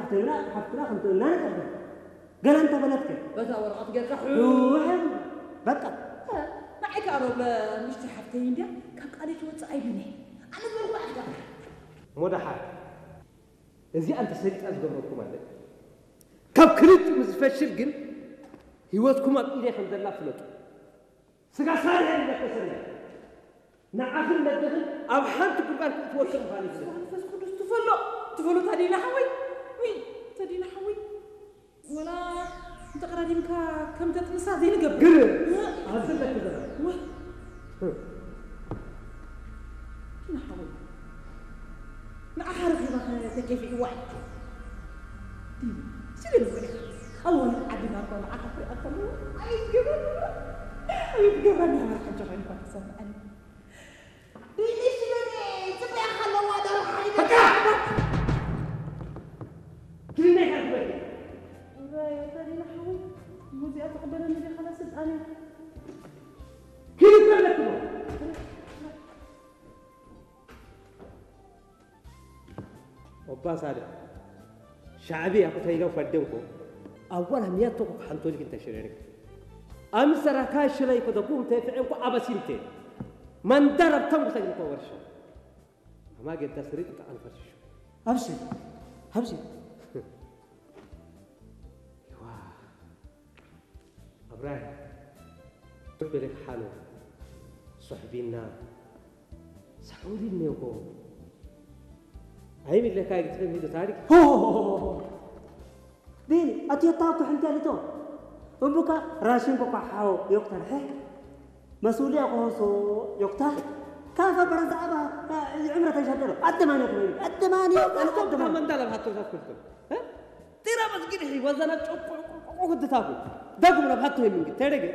حفتنا خمتنا قال أنت بلدك بس ورقة قال كحول بقى معك أروب مش تحفتين ده كم قالت وتصعبني أنا بقول واحدة مدحر إذا أنت سيد أزجمكم هذا كم كريت مزفشل جن هيوتكم أبيدي خمد الله فلوت سجى صار هني بكسرنا نعرف ندخل أو حنت كبار توصل خالص بس كنت تفلو تدينا حوي وين تدينا حوي ولا أنت قرادين كم تتنسى زين قبل هذا لك كذا نحوي نعرف إذا كيف واحد سيدي أول عدنا طلع في أطلع أي جبل يا مرحبا جبل بس أنا ليش ليه تبي أخلو هذا الحين كلنا يحبك يا ترى نحوي موزي أتقبل أنا خلاص أنا كيف لك وباس هذا شعبي أكو تيجي وفدمكم أولا مياتكم حنتولك أنت شريرك أمسرا كاشلي كدقوم تفعلكم أبسيمتين من درب تم سجنكم ورشة ما قد تسريت عن فرش أبشر أبراهيم تقبلك حاله صحبينا سعودي النيوكو هاي من اللي كاي تفهم هذا تاريخ دين أتيتاك حنتي لتو أمك راشين بقى حاو يقتل هيك مسؤولية قوسو يقتل كيف برز أبا عمره تجدله الدمانية أنا من دلهم حتى تذكرتم ها ترى بس كده وزنك وقد تاكل دقوا من بحطه منك ترى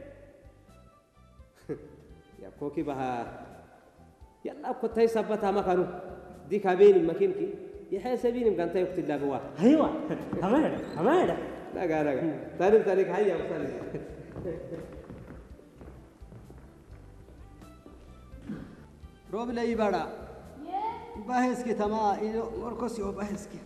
يا كوكي بها يلا كنت هاي سبتها ما كانوا ديك هبين مكانك يحاسبين مكان تايوك تلا بوا أيوة همادا لا تاريخ هيا وصلي روب لي بڑا بحث کی تما مرکز یو بحث کی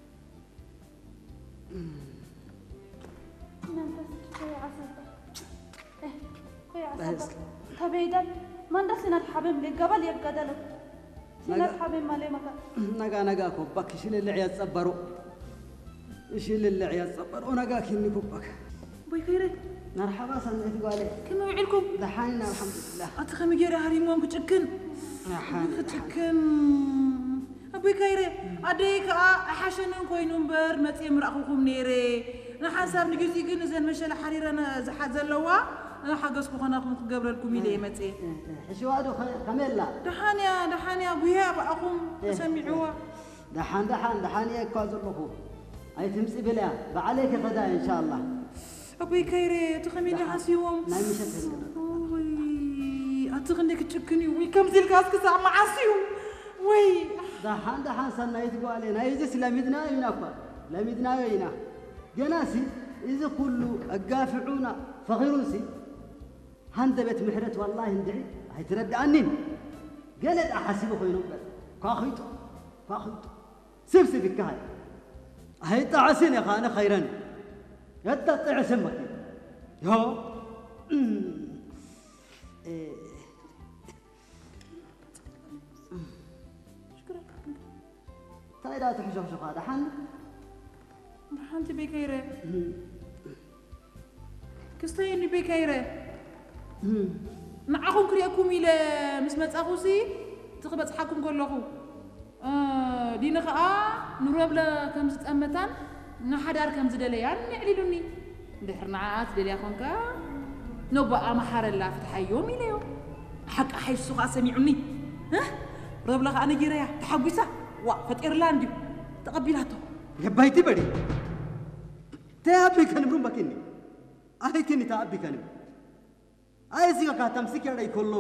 بحث تبيدا من دسنا الحبيب لقبل يبقى دلو سنا الحبيب مالي مكان نجا كوبك شيل اللي عيال صبروا شيل اللي عيال صبروا نجا كني كوبك بوي خيرك مرحبا سنتي قالي كم وعلكم دحينا الحمد لله أتخمي جري هريمون كتشكن كتشكن أبوي خيري أديك حشنن كوينون بر متي مرأخوكم نيري نحسب نجزي كن زين مشل حريرنا زحات زلوا أنا حقسكم خناكم قبل لكم يلي متي حشوادو كملا دحانيا أبويا بأخوم سمعوا دحان يكازلكم أي تمسي بلا بعليك غدا إن شاء الله أبوي خيري تخمي لي حسيوم ناي مشت وي أتغنيك تشكني وي كم زي الكاسك ساعة مع عسيوم وي دحان سنايت قالي نايزس لمدنا ينافع لمدنا ينا جناسي إذا كله الجافعون فغيرونسي هندبت محرت والله ندعي هي ترد عنين قالت أحسبه خينوب كاخيتو سبسب الكهاي هي تعسين يا خانة خيرا يتطيع سمك يا شكرا تايدا تحشوش هذا دحان تبي كيره كستيني بكيره معكم كرياكم إلى مسمات أخوسي تقبل حكم كلكم دينا خاء نروب لا كم زت أمتان نحدار كم زت ليان نعلني دحرنا عات دليا خونكا نبقى محار الله فتح يوم إلى يوم حق أحيش سوق سمعني ها روب لا أنا جريا تحبسه وفت إيرلاندي تقبلته يا بيتي بدي تابي كان بروم بكني أهي كني تابي كان أي سيكا كاتمسك يا رأي كله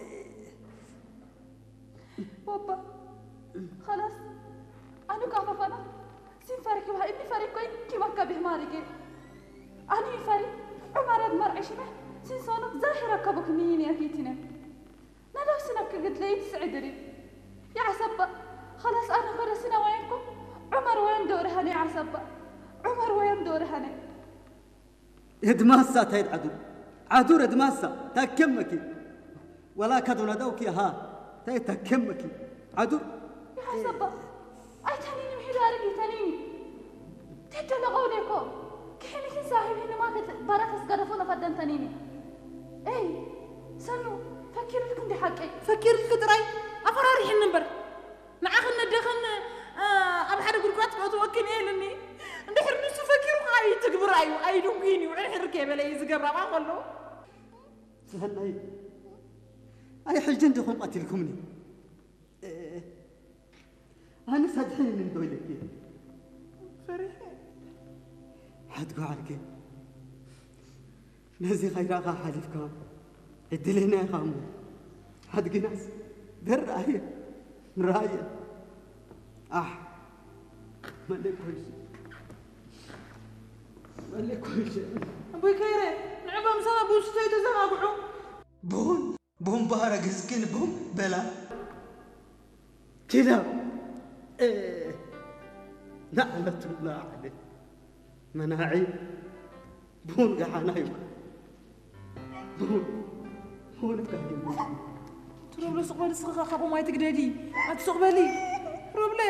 بابا خلاص أنا كافة سين فارق وها إني فارق كوين كي وكا بهمارك أنا فارق عمر مرعش به سين صانب ظاهرة كبك نيني أكيتنا نلو سنك قد لي تسعدني يا عسبة خلاص أنا قد سنة وينكم عمر وين دور هني عصبة عمر وين دور هني إدماسة تايد عدو إدماسة تكمكي ولا كدونا دوكي ها تايد تكمكي عدو يا عصبة أي تانيني محداري تانيني تدلغونيكو كحيني صاحب هنا ما كنت برات أسقرفونا فدن تانيني إيه سنو فكر لكم دي حقي فكر لك تراي أفراري حين نمبر نعاخنا دخلنا أب حدا قرقات ما توكل إيه لني ندحر نسو فكر هاي تكبر أي دوقيني وعحر كيبلا يزقر ما خلو سهل أي حجن دخم قتلكمني أنا صدحني من دولك فريحة حد قاعدك نزي خيراغا حالفكم الدلنا يا خامو حد قناس در راية ما لك كل شيء ما لك كل شيء أبوي كيري نعبا مسانا بوش سيدو زنا أبوعو بوم بارك سكين بوم بلا كذا لعنة الله عليه مناعي بون قحانايو بون قحانايو روبلي سقبالي سقا خابو ما يتقدادي أتسقبالي روبلي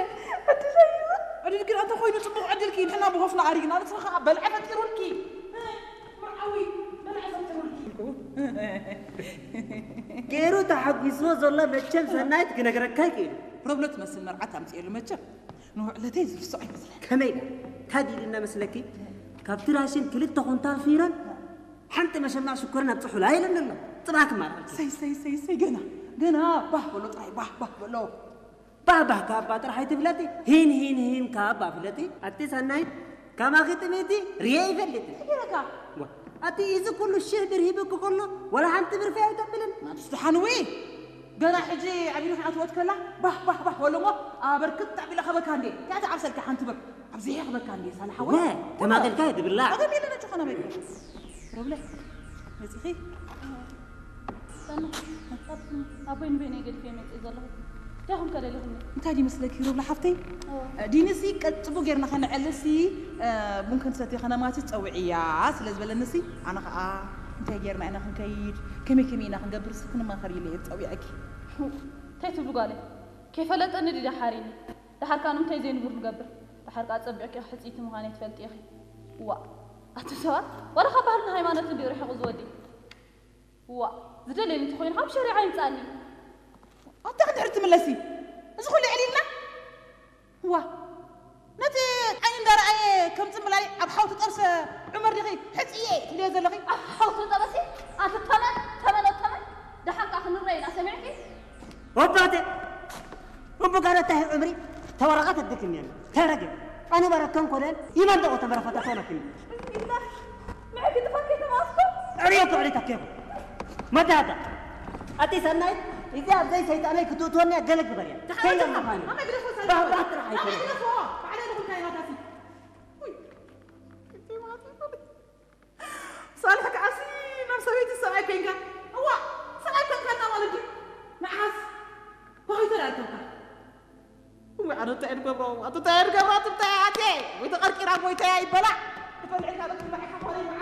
أدلك أنت خوينو تبغى عدلكي نحنا بغفنا عريقنا أنا تسخا بلعبة ترولكي مرعوي بلعبة ترولكي كيرو تحقيسو زولا متشم سنايت كنكركاكي روبلي تمثل مرعة تمثل له متشم نوع لتيز في الصعيد مثلا كمينا كادي لنا مسلكي كابتراشين كلت تخونتال فيران حنت ما شمع شكرنا بصحو لا إله إلا الله طبعك ما سي جنا باه ولو طاي باه ولو بابا كابا ترى تفلتي هين كابا فلتي أتي سنايت كما ختمتي رياي فلتي كيرك أتي إذا كل الشيء برهيبك كله ولا حنت برفيع تبلن ما تستحنوي جنا حجي عبيلو حات وتكلا باه ولو ما بركت عبيلو خبك عندي تعال عبسلك حنت بك عبزي خبك عندي سنة حوالي لا كما قلت كايد بالله هذا مين أنا شو أنا بيجي روبلي مزيخي سنو أبوين بيني قد في ميت إذا الله تاهم كذا لهم انتاجي مثلك روبلي حفتي دينسي كتبو غيرنا خنا علسي ممكن ستي خنا ما تتوعيا سلاز بلنسي انا انتاجي غيرنا انا خنكيد كمي انا خنقبر سكن ما خري لي توعيك تيتو بقالي كيف لا تندي دحاريني دحار كانوا انت زين بور مقبر دحار قاعد صبعك حصيت مهانه تفلت يا اخي وا اتسوا ولا خبرنا هيمانه ندير يحق زودي وا زدلني انت خوين هم شريعه ينصاني انت قدرت ملسي ازخل علينا وا نتي عين دار اي كم تملاي ابحوت ترس عمر دقي حصيه ليه زلقي ابحوت ترسي انت تمن دحق اخ نرينا سمعتي وباتي وبقارة عمري تورقات الدكني يعني ترجع أنا بركان كلين يمن دعوة تبرفتها كني بالله معك تفكر تماسكو عليك كيف متى هذا أتي سنايت إذا أبدي سيداني كتوتوني أجلك بريا كيف يا مهاني أنا أقدر أفوز أنا أقدر أفوز بعدين أقول كاي هذا صالحك عسي نفس بيت السماء بينك هو سماء بينك أنا ولدي نعاس بغيت أراك وأنا تعرف برو أنت تعرف برو أنت تعرف ويتقرك راب ويتعي بلا تطلع لك هذا كل حاجة حوالي